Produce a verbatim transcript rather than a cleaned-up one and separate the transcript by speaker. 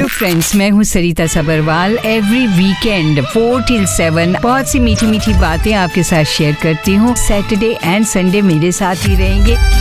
Speaker 1: Hello friends, मैं हूँ सरिता Sabharwal. Every weekend four till seven बहुत सी मीठी मीठी बातें आपके साथ शेयर करती हूँ। सैटरडे एंड संडे मेरे साथ ही रहेंगे।